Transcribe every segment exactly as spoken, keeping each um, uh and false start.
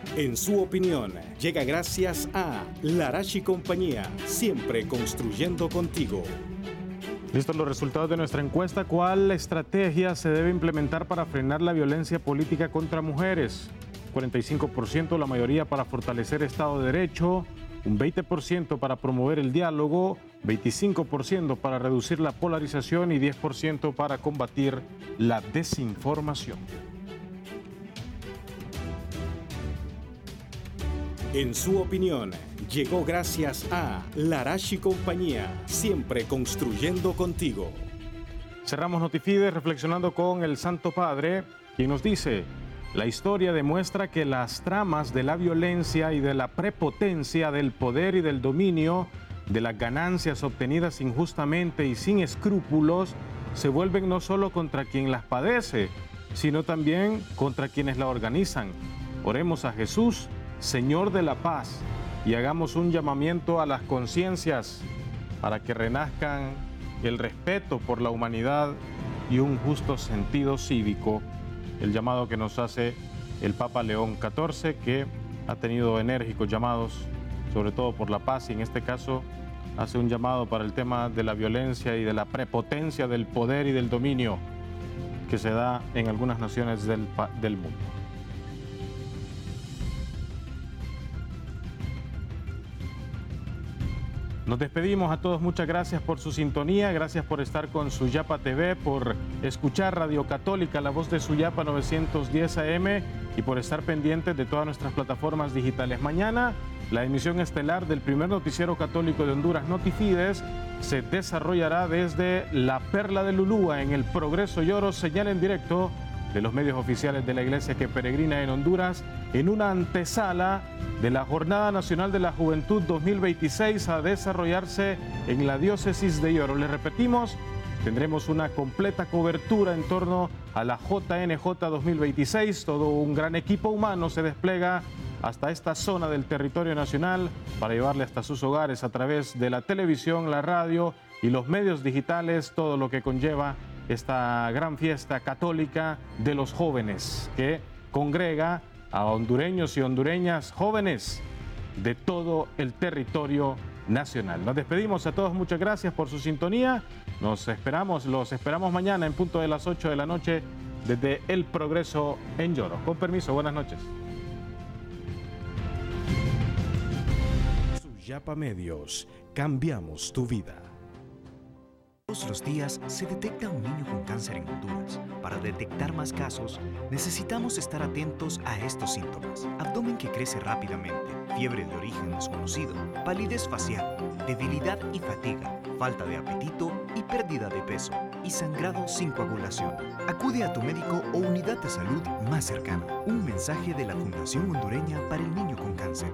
En su opinión, llega gracias a Larache y Compañía, siempre construyendo contigo. Listos los resultados de nuestra encuesta. ¿Cuál estrategia se debe implementar para frenar la violencia política contra mujeres? cuarenta y cinco por ciento, la mayoría para fortalecer Estado de Derecho, un veinte por ciento para promover el diálogo, veinticinco por ciento para reducir la polarización y diez por ciento para combatir la desinformación. En su opinión, llegó gracias a Larache y Compañía, siempre construyendo contigo. Cerramos Notifides reflexionando con el Santo Padre, quien nos dice: la historia demuestra que las tramas de la violencia y de la prepotencia del poder y del dominio, de las ganancias obtenidas injustamente y sin escrúpulos, se vuelven no solo contra quien las padece, sino también contra quienes la organizan. Oremos a Jesús, Señor de la paz, y hagamos un llamamiento a las conciencias para que renazcan el respeto por la humanidad y un justo sentido cívico. El llamado que nos hace el Papa León catorce, que ha tenido enérgicos llamados, sobre todo por la paz, y en este caso hace un llamado para el tema de la violencia y de la prepotencia del poder y del dominio que se da en algunas naciones del, del mundo. Nos despedimos a todos, muchas gracias por su sintonía, gracias por estar con Suyapa T V, por escuchar Radio Católica, la voz de Suyapa novecientos diez A M y por estar pendientes de todas nuestras plataformas digitales. Mañana, la emisión estelar del primer noticiero católico de Honduras, Notifides, se desarrollará desde la Perla de Lulúa en el Progreso y Oro, señal en directo de los medios oficiales de la Iglesia que peregrina en Honduras, en una antesala de la Jornada Nacional de la Juventud dos mil veintiséis a desarrollarse en la diócesis de Lloro. Les repetimos, tendremos una completa cobertura en torno a la J N J dos mil veintiséis. Todo un gran equipo humano se despliega hasta esta zona del territorio nacional para llevarle hasta sus hogares a través de la televisión, la radio y los medios digitales, todo lo que conlleva esta gran fiesta católica de los jóvenes que congrega a hondureños y hondureñas jóvenes de todo el territorio nacional. Nos despedimos a todos, muchas gracias por su sintonía. Nos esperamos, los esperamos mañana en punto de las ocho de la noche desde El Progreso en Lloro. Con permiso, buenas noches. Suyapa Medios, cambiamos tu vida. Todos los días se detecta un niño con cáncer en Honduras. Para detectar más casos, necesitamos estar atentos a estos síntomas: abdomen que crece rápidamente, fiebre de origen desconocido, palidez facial, debilidad y fatiga, falta de apetito y pérdida de peso, y sangrado sin coagulación. Acude a tu médico o unidad de salud más cercana. Un mensaje de la Fundación Hondureña para el Niño con Cáncer.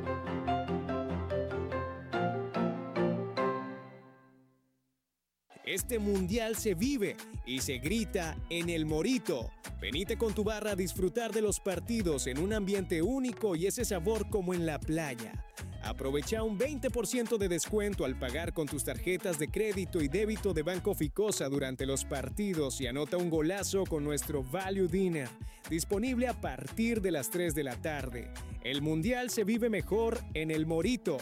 Este mundial se vive y se grita en El Morito. Venite con tu barra a disfrutar de los partidos en un ambiente único y ese sabor como en la playa. Aprovecha un veinte por ciento de descuento al pagar con tus tarjetas de crédito y débito de Banco Ficosa durante los partidos y anota un golazo con nuestro Value Dinner, disponible a partir de las tres de la tarde. El mundial se vive mejor en El Morito.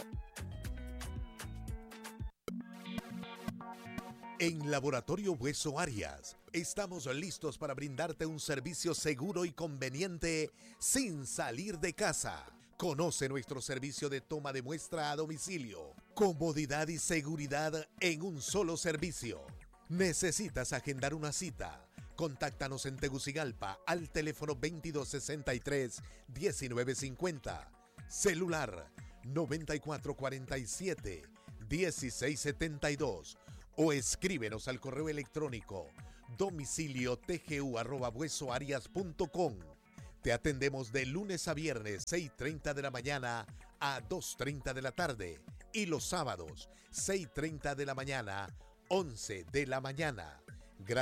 En Laboratorio Hueso Arias, estamos listos para brindarte un servicio seguro y conveniente sin salir de casa. Conoce nuestro servicio de toma de muestra a domicilio. Comodidad y seguridad en un solo servicio. ¿Necesitas agendar una cita? Contáctanos en Tegucigalpa al teléfono veintidós sesenta y tres, diecinueve cincuenta. Celular noventa y cuatro cuarenta y siete, dieciséis setenta y dos. O escríbenos al correo electrónico domicilio tgu arroba huesoarias punto com. Te atendemos de lunes a viernes, seis y treinta de la mañana a dos y treinta de la tarde. Y los sábados, seis y treinta de la mañana, once de la mañana.